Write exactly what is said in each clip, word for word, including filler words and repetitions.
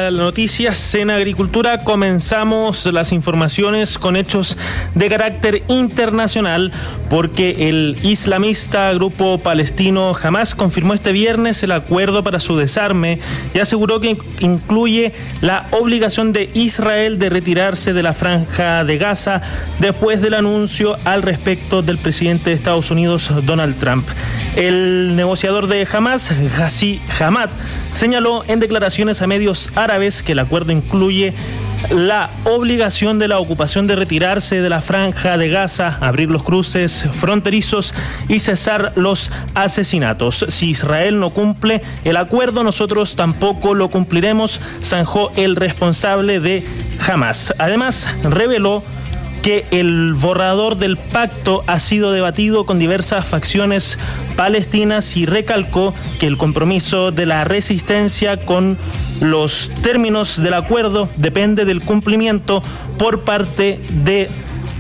las noticias en agricultura. Comenzamos las informaciones con hechos de carácter internacional, porque el islamista grupo palestino Hamás confirmó este viernes el acuerdo para su desarme y aseguró que incluye la obligación de Israel de retirarse de la franja de Gaza después del anuncio al respecto del presidente de Estados Unidos, Donald Trump. El negociador de Hamás, Ghazi Hamad, señaló en declaraciones a medios árabes que el acuerdo incluye la obligación de la ocupación de retirarse de la franja de Gaza, abrir los cruces fronterizos y cesar los asesinatos. Si Israel no cumple el acuerdo, nosotros tampoco lo cumpliremos, zanjó el responsable de Hamás. Además, reveló que el borrador del pacto ha sido debatido con diversas facciones palestinas y recalcó que el compromiso de la resistencia con los términos del acuerdo depende del cumplimiento por parte de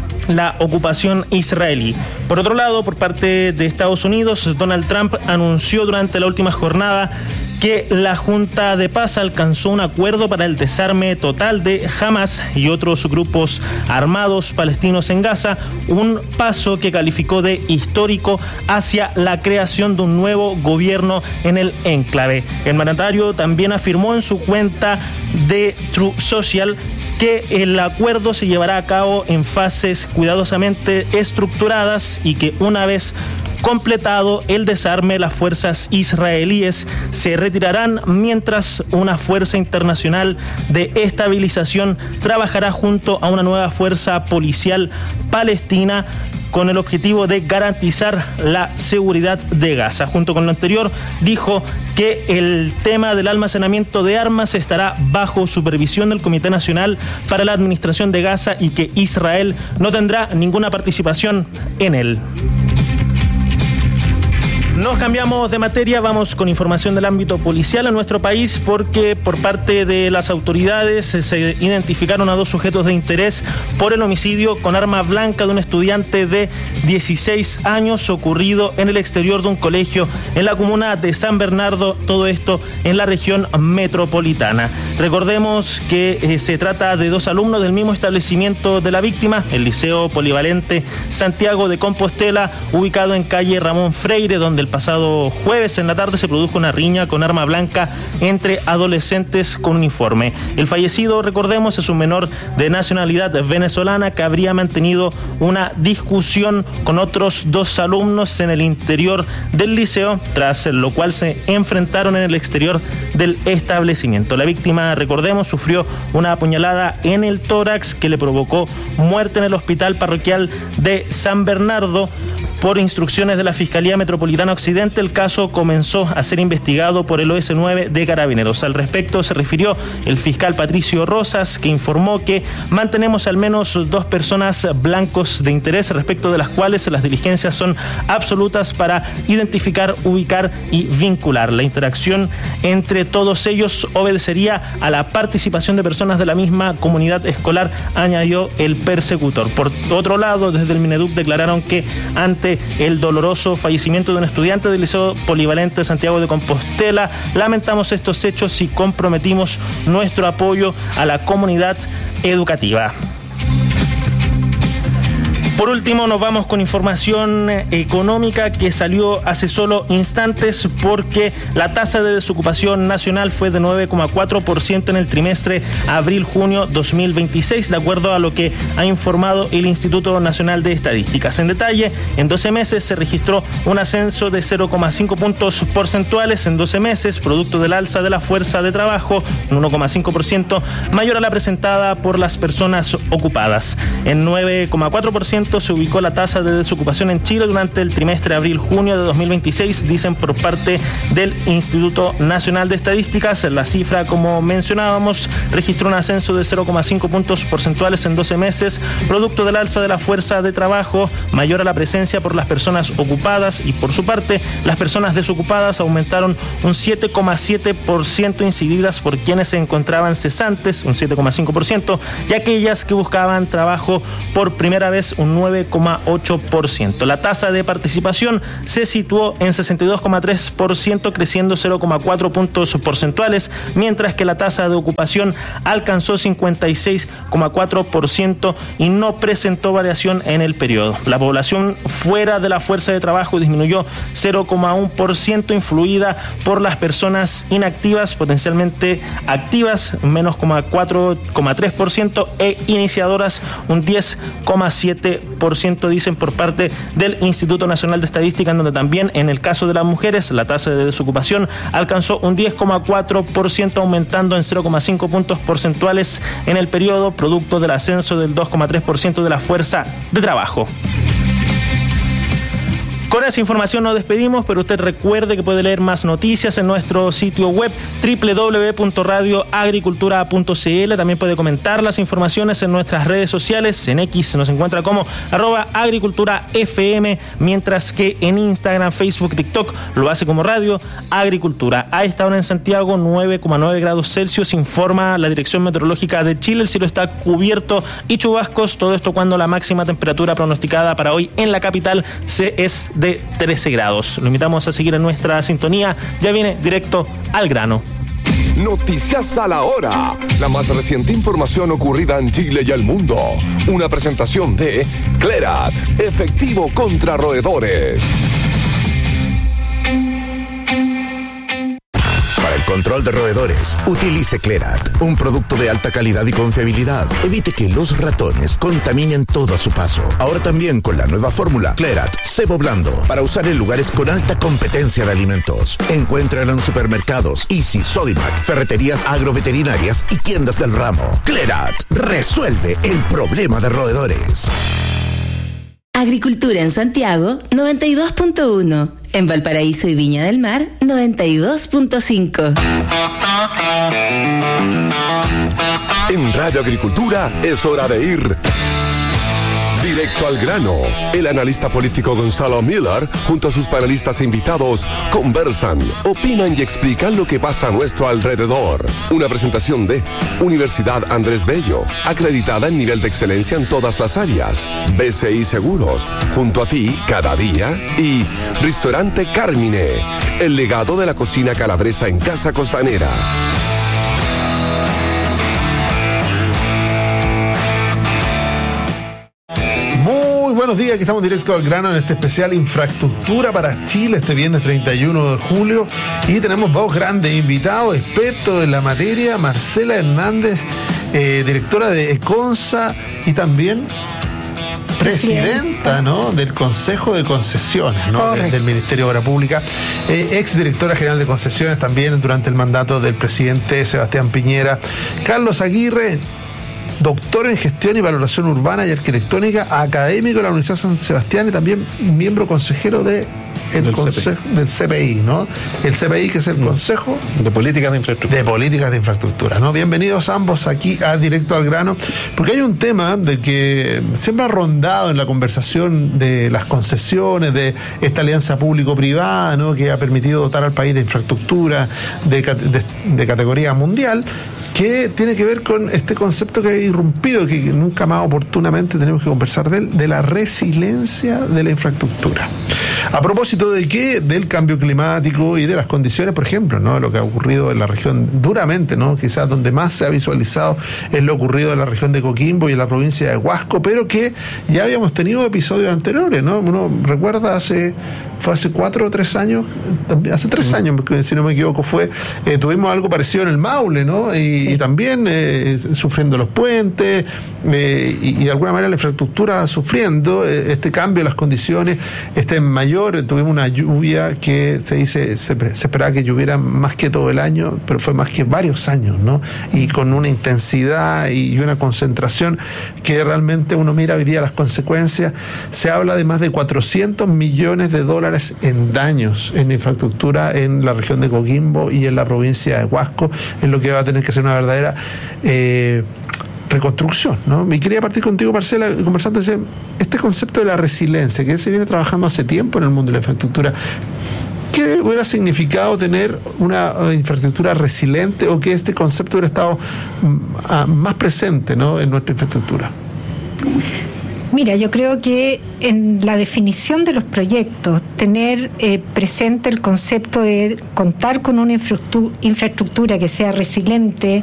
la ocupación israelí. Por otro lado, por parte de Estados Unidos, Donald Trump anunció durante la última jornada que la Junta de Paz alcanzó un acuerdo para el desarme total de Hamás y otros grupos armados palestinos en Gaza, un paso que calificó de histórico hacia la creación de un nuevo gobierno en el enclave. El mandatario también afirmó en su cuenta de Truth Social que el acuerdo se llevará a cabo en fases cuidadosamente estructuradas y que una vez completado el desarme, las fuerzas israelíes se retirarán mientras una fuerza internacional de estabilización trabajará junto a una nueva fuerza policial palestina con el objetivo de garantizar la seguridad de Gaza. Junto con lo anterior, dijo que el tema del almacenamiento de armas estará bajo supervisión del Comité Nacional para la Administración de Gaza y que Israel no tendrá ninguna participación en él. Nos cambiamos de materia, vamos con información del ámbito policial en nuestro país, porque por parte de las autoridades se identificaron a dos sujetos de interés por el homicidio con arma blanca de un estudiante de dieciséis años ocurrido en el exterior de un colegio en la comuna de San Bernardo, todo esto en la región metropolitana. Recordemos que eh, se trata de dos alumnos del mismo establecimiento de la víctima, el Liceo Polivalente Santiago de Compostela, ubicado en calle Ramón Freire, donde el pasado jueves en la tarde se produjo una riña con arma blanca entre adolescentes con uniforme. El fallecido, recordemos, es un menor de nacionalidad venezolana que habría mantenido una discusión con otros dos alumnos en el interior del liceo, tras lo cual se enfrentaron en el exterior del establecimiento. La víctima, recordemos, sufrió una apuñalada en el tórax que le provocó muerte en el hospital parroquial de San Bernardo. Por instrucciones de la Fiscalía Metropolitana Occidente, el caso comenzó a ser investigado por el O S nueve de Carabineros. Al respecto se refirió el fiscal Patricio Rosas, que informó que mantenemos al menos dos personas blancos de interés, respecto de las cuales las diligencias son absolutas para identificar, ubicar y vincular. La interacción entre todos ellos obedecería a la participación de personas de la misma comunidad escolar, añadió el persecutor. Por otro lado, desde el Mineduc declararon que ante el doloroso fallecimiento de un estudiante del Liceo Polivalente Santiago de Compostela, lamentamos estos hechos y comprometimos nuestro apoyo a la comunidad educativa. Por último, nos vamos con información económica que salió hace solo instantes, porque la tasa de desocupación nacional fue de nueve coma cuatro por ciento en el trimestre abril-junio dos mil veintiséis, de acuerdo a lo que ha informado el Instituto Nacional de Estadísticas. En detalle, en doce meses se registró un ascenso de cero coma cinco puntos porcentuales en doce meses, producto del alza de la fuerza de trabajo, un uno coma cinco por ciento mayor a la presentada por las personas ocupadas. En nueve coma cuatro por ciento se ubicó la tasa de desocupación en Chile durante el trimestre abril-junio de dos mil veintiséis, dicen por parte del Instituto Nacional de Estadísticas. La cifra, como mencionábamos, registró un ascenso de cero coma cinco puntos porcentuales en doce meses, producto del alza de la fuerza de trabajo mayor a la presencia por las personas ocupadas, y por su parte, las personas desocupadas aumentaron un siete coma siete por ciento, incididas por quienes se encontraban cesantes, un siete coma cinco por ciento, y aquellas que buscaban trabajo por primera vez, un nueve coma ocho por ciento. La tasa de participación se situó en sesenta y dos coma tres por ciento, creciendo cero coma cuatro puntos porcentuales, mientras que la tasa de ocupación alcanzó cincuenta y seis coma cuatro por ciento y no presentó variación en el periodo. La población fuera de la fuerza de trabajo disminuyó cero coma uno por ciento, influida por las personas inactivas, potencialmente activas, menos cuatro coma tres por ciento, e iniciadoras un diez coma siete por ciento, dicen por parte del Instituto Nacional de Estadística, en donde también en el caso de las mujeres la tasa de desocupación alcanzó un diez coma cuatro por ciento, aumentando en cero coma cinco puntos porcentuales en el periodo, producto del ascenso del dos coma tres por ciento de la fuerza de trabajo. Con esa información nos despedimos, pero usted recuerde que puede leer más noticias en nuestro sitio web doble u doble u doble u punto radio agricultura punto c l. También puede comentar las informaciones en nuestras redes sociales. En X nos encuentra como arroba agricultura F M, mientras que en Instagram, Facebook, TikTok lo hace como Radio Agricultura. A esta hora en Santiago, nueve coma nueve grados Celsius, informa la Dirección Meteorológica de Chile. El cielo está cubierto y chubascos, todo esto cuando la máxima temperatura pronosticada para hoy en la capital se es de trece grados. Lo invitamos a seguir en nuestra sintonía. Ya viene directo al grano. Noticias a la hora. La más reciente información ocurrida en Chile y el mundo. Una presentación de Clerat, efectivo contra roedores. Para el control de roedores, utilice Clerat, un producto de alta calidad y confiabilidad. Evite que los ratones contaminen todo a su paso. Ahora también con la nueva fórmula Clerat Cebo Blando, para usar en lugares con alta competencia de alimentos. Encuéntralo en supermercados, Easy, Sodimac, ferreterías agroveterinarias y tiendas del ramo. Clerat resuelve el problema de roedores. Agricultura en Santiago, noventa y dos punto uno. En Valparaíso y Viña del Mar, noventa y dos punto cinco. En Radio Agricultura es hora de ir directo al grano. El analista político Gonzalo Miller, junto a sus panelistas e invitados, conversan, opinan y explican lo que pasa a nuestro alrededor. Una presentación de Universidad Andrés Bello, acreditada en nivel de excelencia en todas las áreas. B C I Seguros, junto a ti cada día. Y Restaurante Carmine, el legado de la cocina calabresa en Casa Costanera. Buenos días, aquí estamos directo al grano en este especial Infraestructura para Chile este viernes treinta y uno de julio, y tenemos dos grandes invitados, expertos en la materia: Marcela Hernández, eh, directora de ECONSA y también presidenta, ¿no?, del Consejo de Concesiones, ¿no?, del, del Ministerio de Obra Pública, eh, ex directora general de Concesiones también durante el mandato del presidente Sebastián Piñera. Carlos Aguirre, doctor en Gestión y Valoración Urbana y Arquitectónica, académico de la Universidad San Sebastián y también miembro consejero de el del, consejo, C P I. del C P I, ¿no? El C P I, que es el Consejo de Políticas de Infraestructura. De Políticas de Infraestructura, ¿no? Bienvenidos ambos aquí a Directo al Grano, porque hay un tema de que siempre ha rondado en la conversación de las concesiones, de esta alianza público-privada, ¿no?, que ha permitido dotar al país de infraestructura de, de, de categoría mundial, que tiene que ver con este concepto que ha irrumpido, que nunca más oportunamente tenemos que conversar de él, de la resiliencia de la infraestructura. ¿A propósito de qué? Del cambio climático y de las condiciones, por ejemplo, ¿no?, lo que ha ocurrido en la región duramente, ¿no?, quizás donde más se ha visualizado es lo ocurrido en la región de Coquimbo y en la provincia de Huasco, pero que ya habíamos tenido episodios anteriores, ¿no? Uno recuerda hace... fue hace cuatro o tres años, hace tres años, si no me equivoco, fue, eh, tuvimos algo parecido en el Maule, ¿no? Y, sí. y también eh, sufriendo los puentes, eh, y, y de alguna manera la infraestructura sufriendo eh, este cambio de las condiciones, este mayor, tuvimos una lluvia que se dice, se, se esperaba que lloviera más que todo el año, pero fue más que varios años, ¿no? Y con una intensidad y una concentración que realmente uno mira hoy día las consecuencias. Se habla de más de cuatrocientos millones de dólares en daños en infraestructura en la región de Coquimbo y en la provincia de Huasco, en lo que va a tener que ser una verdadera eh, reconstrucción, ¿no? Me quería partir contigo, Marcela, conversando ese, este concepto de la resiliencia, que se viene trabajando hace tiempo en el mundo de la infraestructura. ¿Qué hubiera significado tener una infraestructura resiliente, o que este concepto hubiera estado más presente, ¿no?, en nuestra infraestructura? Mira, yo creo que en la definición de los proyectos, tener eh, presente el concepto de contar con una infraestructura, infraestructura que sea resiliente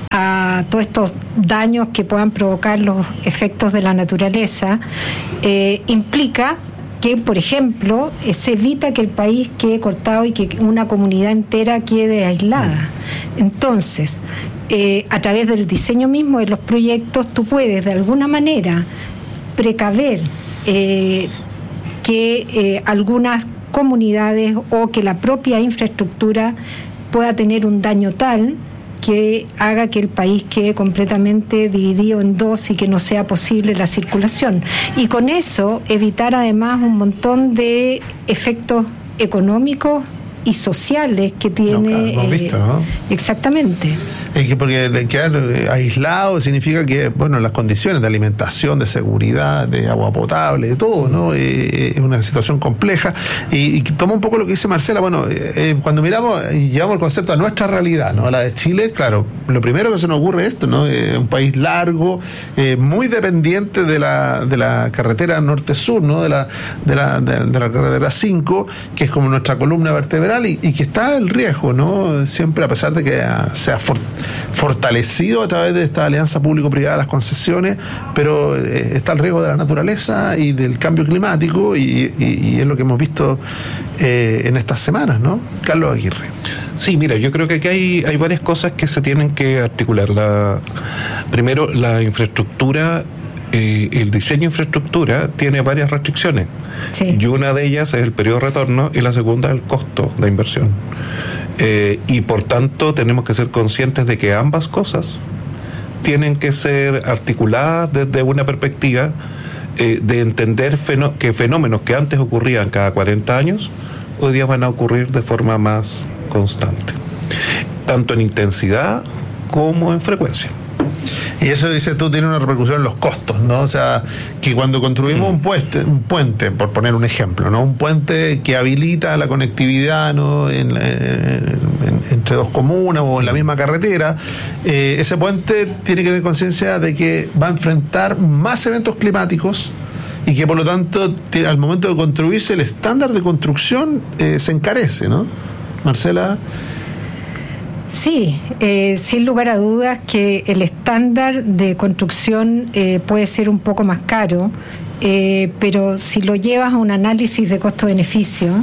a todos estos daños que puedan provocar los efectos de la naturaleza, eh, implica que, por ejemplo, se evita que el país quede cortado y que una comunidad entera quede aislada. Entonces, eh, a través del diseño mismo de los proyectos, tú puedes, de alguna manera, precaver eh, que eh, algunas comunidades o que la propia infraestructura pueda tener un daño tal que haga que el país quede completamente dividido en dos y que no sea posible la circulación. Y con eso evitar además un montón de efectos económicos y sociales que tiene. No, claro, hemos visto, eh, ¿no? Exactamente. Es que porque quedar aislado significa que, bueno, las condiciones de alimentación, de seguridad, de agua potable, de todo, ¿no? Eh, es una situación compleja. Y, y toma un poco lo que dice Marcela. Bueno, eh, cuando miramos y llevamos el concepto a nuestra realidad, ¿no? A la de Chile, claro, lo primero que se nos ocurre es esto, ¿no? Eh, un país largo, eh, muy dependiente de la de la carretera norte-sur, ¿no? De la de la de, de la carretera cinco, que es como nuestra columna vertebral y, y que está el riesgo, ¿no? Siempre, a pesar de que sea for, fortalecido a través de esta alianza público-privada de las concesiones, pero eh, está el riesgo de la naturaleza y del cambio climático y, y, y es lo que hemos visto eh, en estas semanas, ¿no? Carlos Aguirre. Sí, mira, yo creo que aquí hay, hay varias cosas que se tienen que articular. La, primero, la infraestructura, eh, el diseño de infraestructura tiene varias restricciones. Sí. Y una de ellas es el periodo de retorno y la segunda el costo de inversión. Eh, y por tanto tenemos que ser conscientes de que ambas cosas tienen que ser articuladas desde una perspectiva eh, de entender fenó- que fenómenos que antes ocurrían cada cuarenta años, hoy día van a ocurrir de forma más constante, tanto en intensidad como en frecuencia. Y eso, dices tú, tiene una repercusión en los costos, ¿no? O sea, que cuando construimos un puente, un puente, por poner un ejemplo, ¿no? Un puente que habilita la conectividad, ¿no? En, en, en, entre dos comunas o en la misma carretera, eh, ese puente tiene que tener conciencia de que va a enfrentar más eventos climáticos y que por lo tanto, al momento de construirse, el estándar de construcción eh, se encarece, ¿no? Marcela. Sí, eh, sin lugar a dudas que el estándar de construcción eh, puede ser un poco más caro, eh, pero si lo llevas a un análisis de costo-beneficio,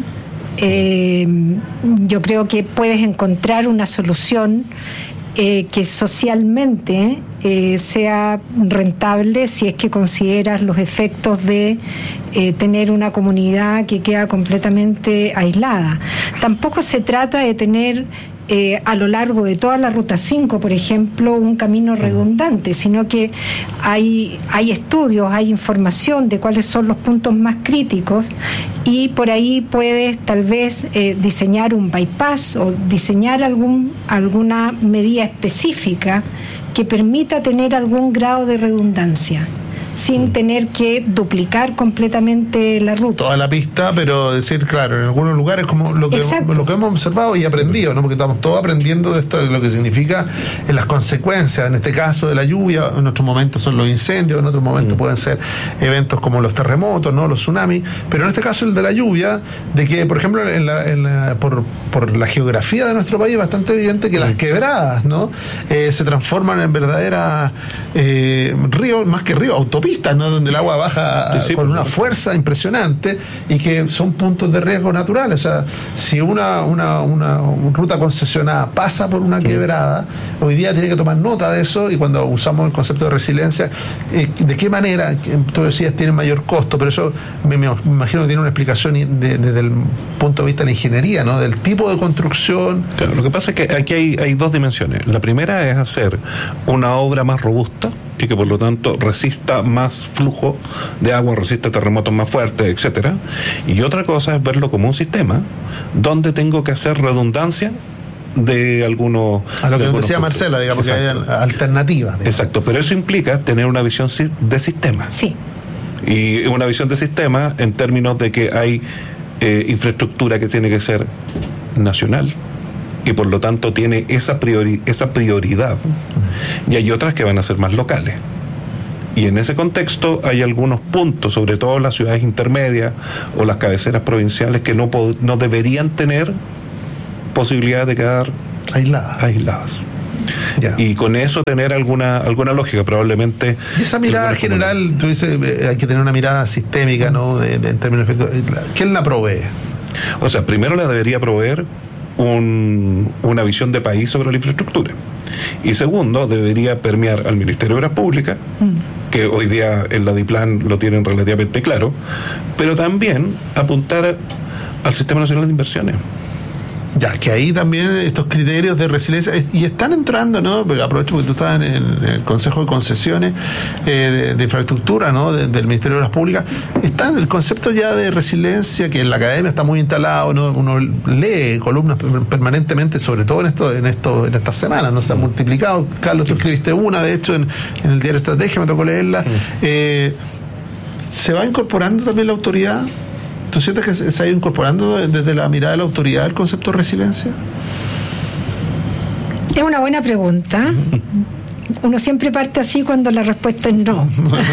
eh, yo creo que puedes encontrar una solución eh, que socialmente eh, sea rentable si es que consideras los efectos de eh, tener una comunidad que queda completamente aislada. Tampoco se trata de tener Eh, a lo largo de toda la Ruta cinco, por ejemplo, un camino redundante, sino que hay, hay estudios, hay información de cuáles son los puntos más críticos y por ahí puedes tal vez eh, diseñar un bypass o diseñar algún, alguna medida específica que permita tener algún grado de redundancia, sin tener que duplicar completamente la ruta. Toda la pista, pero decir, claro, en algunos lugares como lo que, lo que hemos observado y aprendido, ¿no? Porque estamos todos aprendiendo de esto, de lo que significa en las consecuencias, en este caso de la lluvia, en otros momentos son los incendios, en otros momentos mm. pueden ser eventos como los terremotos, ¿no? Los tsunamis, pero en este caso el de la lluvia, de que, por ejemplo, en la, en la, por, por la geografía de nuestro país es bastante evidente que mm. las quebradas, ¿no? Eh, se transforman en verdaderas eh, ríos, más que ríos, autopistas, ¿no? Donde el agua baja sí, sí, con una fuerza impresionante y que son puntos de riesgo naturales. O sea, si una, una, una, una ruta concesionada pasa por una quebrada, hoy día tiene que tomar nota de eso, y cuando usamos el concepto de resiliencia, eh, ¿de qué manera? Tú decías, tiene mayor costo, pero eso me, me imagino que tiene una explicación de, desde el punto de vista de la ingeniería, ¿no? Del tipo de construcción. Claro, lo que pasa es que aquí hay, hay dos dimensiones. La primera es hacer una obra más robusta y que por lo tanto resista más flujo de agua, resista terremotos más fuertes, etcétera. Y otra cosa es verlo como un sistema donde tengo que hacer redundancia de algunos... A lo que nos decía puntos. Marcela, digamos. Exacto. Que hay alternativas. Digamos. Exacto, pero eso implica tener una visión de sistema. Sí. Y una visión de sistema en términos de que hay eh, infraestructura que tiene que ser nacional, y por lo tanto tiene esa priori, esa prioridad. Y hay otras que van a ser más locales. Y en ese contexto hay algunos puntos, sobre todo las ciudades intermedias o las cabeceras provinciales, que no, pod- no deberían tener posibilidad de quedar aisladas. aisladas. Ya. Y con eso tener alguna alguna lógica, probablemente. Y esa mirada general, tú dices, eh, hay que tener una mirada sistémica, ¿no? De, de, en términos de efectos. ¿Quién la provee? O sea, primero la debería proveer un, una visión de país sobre la infraestructura. Y segundo, debería permear al Ministerio de Obras Públicas, mm. que hoy día en la DIPLAN lo tienen relativamente claro, pero también apuntar al Sistema Nacional de Inversiones. Ya, que ahí también estos criterios de resiliencia, y están entrando, ¿no? Pero aprovecho porque tú estás en el, en el Consejo de Concesiones eh, de, de Infraestructura, ¿no? De, del Ministerio de Obras Públicas. Está el concepto ya de resiliencia, que en la academia está muy instalado, ¿no? Uno lee columnas permanentemente, sobre todo en esto, en esto, en estas semanas, ¿no? Se ha multiplicado. Carlos, tú escribiste una, de hecho, en, en el diario Estrategia, me tocó leerla. Mm. Eh, ¿Se va incorporando también la autoridad? ¿Tú sientes que se ha ido incorporando desde la mirada de la autoridad el concepto de resiliencia? Es una buena pregunta. Uno siempre parte así cuando la respuesta es no.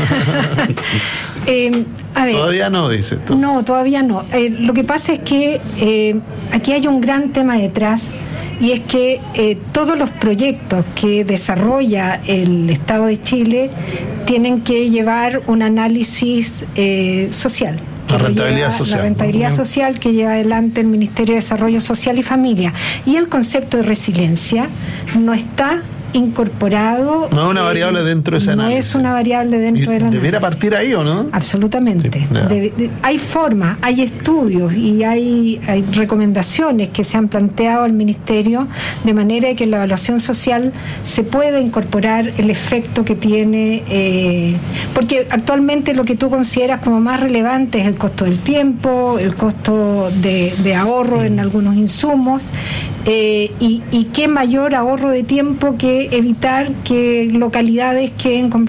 eh, a ver, todavía no, dices tú. No, todavía no. Eh, lo que pasa es que eh, aquí hay un gran tema detrás, y es que eh, todos los proyectos que desarrolla el Estado de Chile tienen que llevar un análisis eh, social. La rentabilidad lleva, social. La rentabilidad ¿no? social que lleva adelante el Ministerio de Desarrollo Social y Familia. Y el concepto de resiliencia no está incorporado. No es una variable eh, dentro de ese no análisis. No es una variable dentro del análisis. ¿Debiera partir ahí o no? Absolutamente. Sí, de, de, hay formas, hay estudios y hay, hay recomendaciones que se han planteado al Ministerio de manera que en la evaluación social se pueda incorporar el efecto que tiene, eh, porque actualmente lo que tú consideras como más relevante es el costo del tiempo, el costo de, de ahorro mm. en algunos insumos, eh, y, y qué mayor ahorro de tiempo que evitar que localidades queden